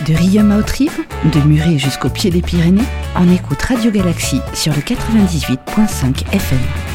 De Riom à Haute-Rive, de Muret jusqu'au pied des Pyrénées, on écoute Radio Galaxie sur le 98.5 FM.